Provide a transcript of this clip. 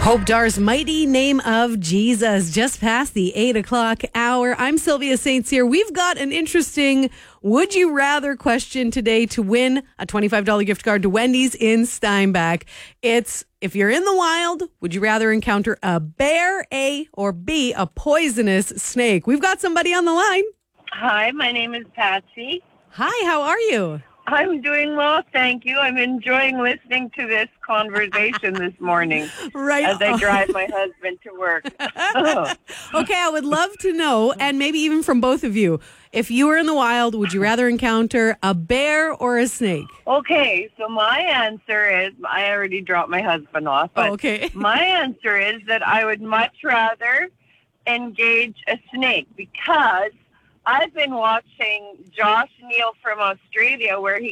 Hope Dar's Mighty Name of Jesus, just past the 8 o'clock hour. I'm Sylvia St. Cyr. We've got an interesting would you rather question today to win a $25 gift card to Wendy's in Steinbach. It's, if you're in the wild, would you rather encounter a bear, A, or B, a poisonous snake? We've got somebody on the line. Hi, my name is Patsy. Hi, how are you? I'm doing well, thank you. I'm enjoying listening to this conversation this morning Right. as I drive my husband to work. Okay, I would love to know, and maybe even from both of you, if you were in the wild, would you rather encounter a bear or a snake? Okay, so my answer is, I already dropped my husband off, but Okay. my answer is that I would much rather engage a snake because I've been watching Josh Neal from Australia where he